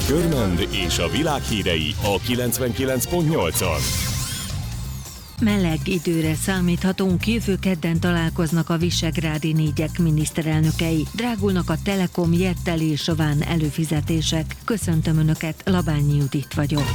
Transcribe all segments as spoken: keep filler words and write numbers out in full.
Körmend és a világ hírei a kilencvenkilenc pont nyolcon. Meleg időre számíthatunk, jövő kedden találkoznak a visegrádi négyek miniszterelnökei. Drágulnak a Telekom, Jettel és Ván előfizetések. Köszöntöm Önöket, Labányi Judit vagyok.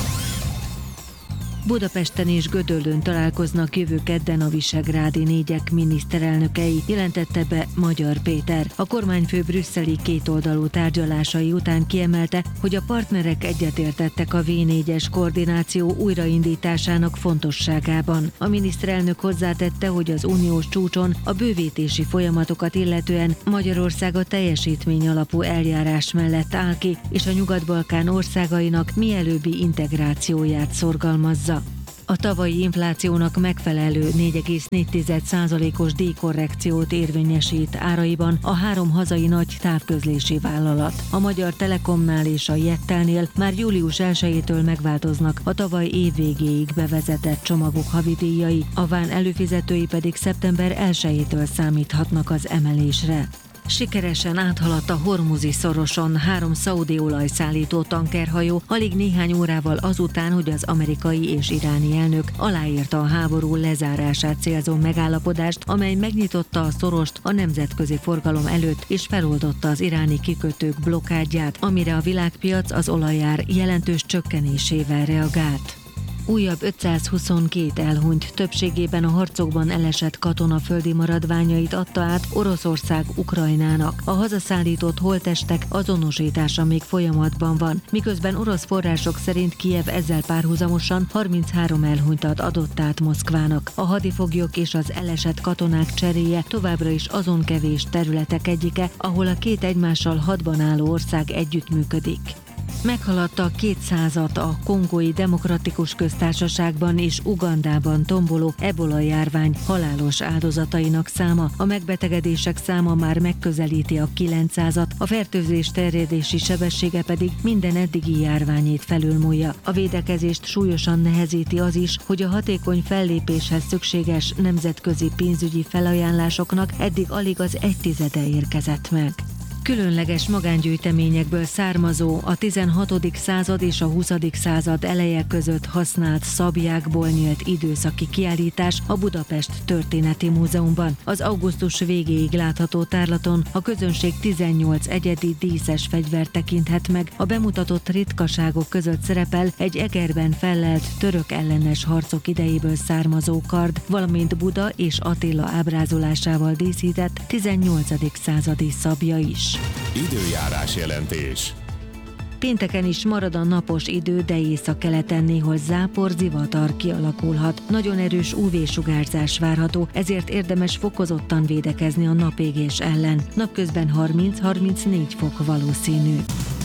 Budapesten és Gödöllőn találkoznak jövő kedden a visegrádi négyek miniszterelnökei, jelentette be Magyar Péter. A kormányfő brüsszeli kétoldalú tárgyalásai után kiemelte, hogy a partnerek egyetértettek a vé négyes koordináció újraindításának fontosságában. A miniszterelnök hozzátette, hogy az uniós csúcson a bővítési folyamatokat illetően Magyarország a teljesítmény alapú eljárás mellett áll ki, és a Nyugat-Balkán országainak mielőbbi integrációját szorgalmazza. A tavalyi inflációnak megfelelő négy egész négy százalékos díjkorrekciót érvényesít áraiban a három hazai nagy távközlési vállalat. A Magyar Telekomnál és a Jettelnél már július elsejétől megváltoznak a tavaly év végéig bevezetett csomagok havidíjai, a Ván előfizetői pedig szeptember elsejétől számíthatnak az emelésre. Sikeresen áthaladt a Hormuzi szoroson három szaudi olajszállító tankerhajó alig néhány órával azután, hogy az amerikai és iráni elnök aláírta a háború lezárását célzó megállapodást, amely megnyitotta a szorost a nemzetközi forgalom előtt és feloldotta az iráni kikötők blokkádját, amire a világpiac az olajár jelentős csökkenésével reagált. Újabb ötszázhuszonkettő elhunyt, többségében a harcokban elesett katona földi maradványait adta át Oroszország Ukrajnának. A hazaszállított holttestek azonosítása még folyamatban van, miközben orosz források szerint Kijev ezzel párhuzamosan harminchárom elhunytat adott át Moszkvának. A hadifoglyok és az elesett katonák cseréje továbbra is azon kevés területek egyike, ahol a két egymással hadban álló ország együttműködik. Meghaladta kétszázat a Kongói Demokratikus Köztársaságban és Ugandában tomboló ebola járvány halálos áldozatainak száma. A megbetegedések száma már megközelíti a kilencszázat, a fertőzés terjedési sebessége pedig minden eddigi járványét felülmúlja. A védekezést súlyosan nehezíti az is, hogy a hatékony fellépéshez szükséges nemzetközi pénzügyi felajánlásoknak eddig alig az egytizede érkezett meg. Különleges magángyűjteményekből származó, a tizenhatodik század és a huszadik század eleje között használt szablyákból nyílt időszaki kiállítás a Budapest Történeti Múzeumban. Az augusztus végéig látható tárlaton a közönség tizennyolc egyedi díszes fegyvert tekinthet meg. A bemutatott ritkaságok között szerepel egy Egerben fellelt török ellenes harcok idejéből származó kard, valamint Buda és Attila ábrázolásával díszített tizennyolcadik századi szablya is. Időjárás jelentés. Pénteken is marad a napos idő, de északkeleten néhol zápor, zivatar kialakulhat. Nagyon erős ú vé-sugárzás várható, ezért érdemes fokozottan védekezni a napégés ellen. Napközben harminc-harmincnégy fok valószínű.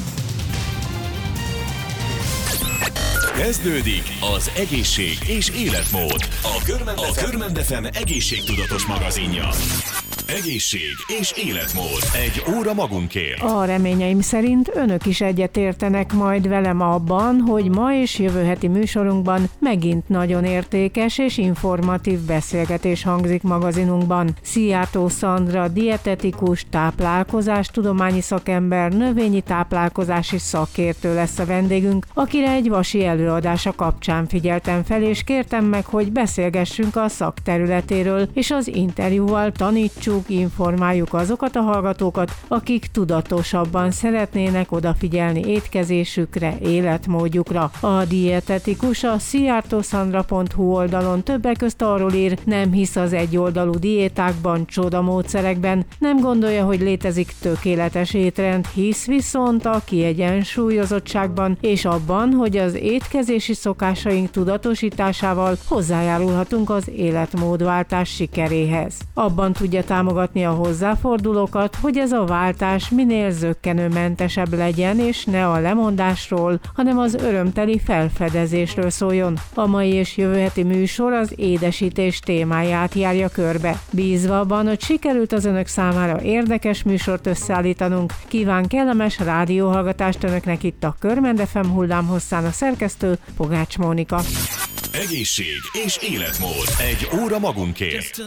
Kezdődik az egészség és életmód. A Körmend, a Körmend ef em egészségtudatos magazinja. Egészség és életmód. Egy óra magunkért. A reményeim szerint önök is egyetértenek majd velem abban, hogy ma és jövő heti műsorunkban megint nagyon értékes és informatív beszélgetés hangzik magazinunkban. Szijjártó Szandra dietetikus, táplálkozástudományi szakember, növényi táplálkozási szakértő lesz a vendégünk, akire egy vasi előadása kapcsán figyeltem fel, és kértem meg, hogy beszélgessünk a szakterületéről, és az interjúval tanítsuk, informáljuk azokat a hallgatókat, akik tudatosabban szeretnének odafigyelni étkezésükre, életmódjukra. A dietetikus a szijjártószandra pont hu oldalon többek közt arról ír, nem hisz az egyoldalú diétákban, csodamódszerekben, nem gondolja, hogy létezik tökéletes étrend, hisz viszont a kiegyensúlyozottságban és abban, hogy az étkezési szokásaink tudatosításával hozzájárulhatunk az életmódváltás sikeréhez. Abban tudja támogatni a hozzáfordulókat, hogy ez a váltás minél zökkenőmentesebb legyen, és ne a lemondásról, hanem az örömteli felfedezésről szóljon. A mai és jövő heti műsor az édesítés témáját járja körbe. Bízva abban, hogy sikerült az önök számára érdekes műsort összeállítanunk, kíván kellemes rádióhallgatást önöknek itt a Körmend ef em hullámhosszán a szerkesztő Pogács Mónika. Egészség és életmód. Egy óra magunkért.